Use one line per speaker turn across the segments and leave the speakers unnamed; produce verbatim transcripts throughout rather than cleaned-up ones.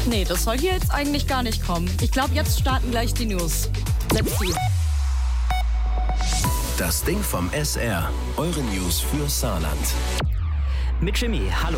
Nee, das soll hier jetzt eigentlich gar nicht kommen. Ich glaube, jetzt starten gleich die News. Let's see.
Das Ding vom S R. Eure News für Saarland.
Mit Jimmy, hallo.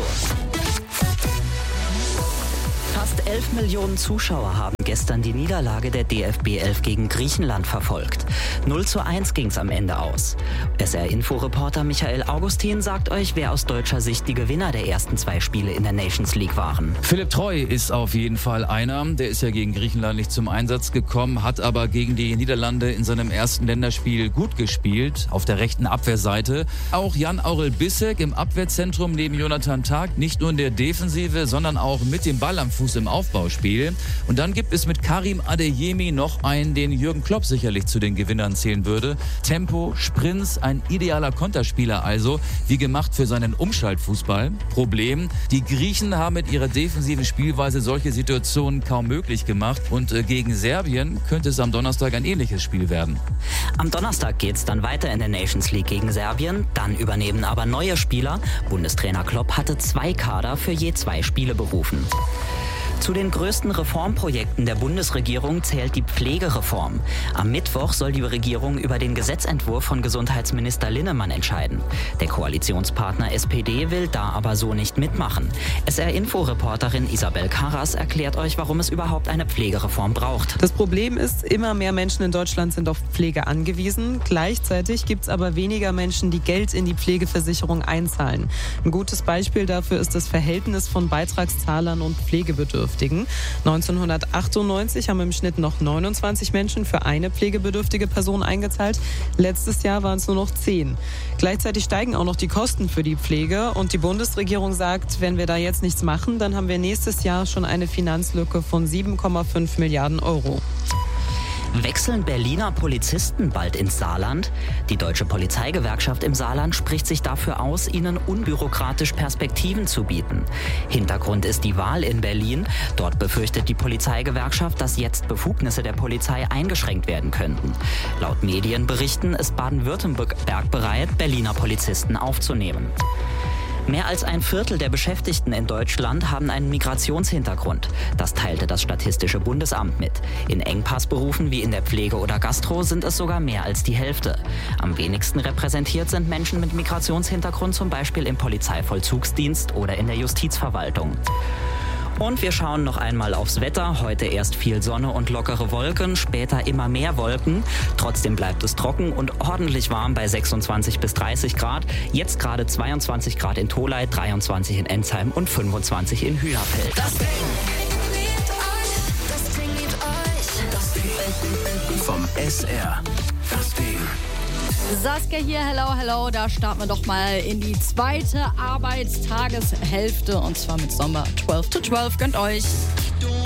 Fast elf Millionen Zuschauer haben gestern die Niederlage der D F B elf gegen Griechenland verfolgt. null zu eins ging's am Ende aus. S R-Info-Reporter Michael Augustin sagt euch, wer aus deutscher Sicht die Gewinner der ersten zwei Spiele in der Nations League waren.
Philipp Treu ist auf jeden Fall einer. Der ist ja gegen Griechenland nicht zum Einsatz gekommen, hat aber gegen die Niederlande in seinem ersten Länderspiel gut gespielt, auf der rechten Abwehrseite. Auch Jan-Aurel Bissek im Abwehrzentrum neben Jonathan Tah, nicht nur in der Defensive, sondern auch mit dem Ball am Fuß im Aufbauspiel. Und dann gibt es mit Karim Adeyemi noch einen, den Jürgen Klopp sicherlich zu den Gewinnern zählen würde. Tempo, Sprints, ein idealer Konterspieler also, wie gemacht für seinen Umschaltfußball. Problem, die Griechen haben mit ihrer defensiven Spielweise solche Situationen kaum möglich gemacht und äh, gegen Serbien könnte es am Donnerstag ein ähnliches Spiel werden.
Am Donnerstag geht's dann weiter in der Nations League gegen Serbien, dann übernehmen aber neue Spieler. Bundestrainer Klopp hatte zwei Kader für je zwei Spiele berufen. Zu den größten Reformprojekten der Bundesregierung zählt die Pflegereform. Am Mittwoch soll die Regierung über den Gesetzentwurf von Gesundheitsminister Linnemann entscheiden. Der Koalitionspartner S P D will da aber so nicht mitmachen. S R-Info-Reporterin Isabel Karras erklärt euch, warum es überhaupt eine Pflegereform braucht.
Das Problem ist, immer mehr Menschen in Deutschland sind auf Pflege angewiesen. Gleichzeitig gibt es aber weniger Menschen, die Geld in die Pflegeversicherung einzahlen. Ein gutes Beispiel dafür ist das Verhältnis von Beitragszahlern und Pflegebedürftigen. neunzehnhundertachtundneunzig haben im Schnitt noch neunundzwanzig Menschen für eine pflegebedürftige Person eingezahlt. Letztes Jahr waren es nur noch zehn. Gleichzeitig steigen auch noch die Kosten für die Pflege. Und die Bundesregierung sagt, wenn wir da jetzt nichts machen, dann haben wir nächstes Jahr schon eine Finanzlücke von sieben Komma fünf Milliarden Euro.
Wechseln Berliner Polizisten bald ins Saarland? Die Deutsche Polizeigewerkschaft im Saarland spricht sich dafür aus, ihnen unbürokratisch Perspektiven zu bieten. Hintergrund ist die Wahl in Berlin. Dort befürchtet die Polizeigewerkschaft, dass jetzt Befugnisse der Polizei eingeschränkt werden könnten. Laut Medienberichten ist Baden-Württemberg bereit, Berliner Polizisten aufzunehmen. Mehr als ein Viertel der Beschäftigten in Deutschland haben einen Migrationshintergrund. Das teilte das Statistische Bundesamt mit. In Engpassberufen wie in der Pflege oder Gastro sind es sogar mehr als die Hälfte. Am wenigsten repräsentiert sind Menschen mit Migrationshintergrund zum Beispiel im Polizeivollzugsdienst oder in der Justizverwaltung. Und wir schauen noch einmal aufs Wetter. Heute erst viel Sonne und lockere Wolken, später immer mehr Wolken. Trotzdem bleibt es trocken und ordentlich warm bei sechsundzwanzig bis dreißig Grad. Jetzt gerade zweiundzwanzig Grad in Tholey, dreiundzwanzig in Ensheim und fünfundzwanzig in Hühnerfeld.
Das Ding. Das Ding liebt euch. Das Ding. Vom S R. Das Ding.
Saskia hier, hello, hello. Da starten wir doch mal in die zweite Arbeitstageshälfte und zwar mit Sommer zwölf to zwölf. Gönnt euch.